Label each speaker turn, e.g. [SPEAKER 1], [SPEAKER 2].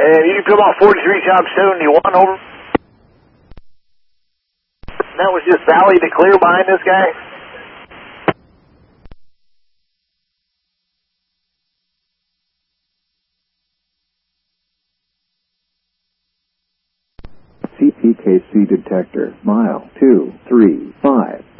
[SPEAKER 1] And you can come off 43 Shop 71 over. That was just valley to clear behind this guy.
[SPEAKER 2] CPKC detector, mile 235.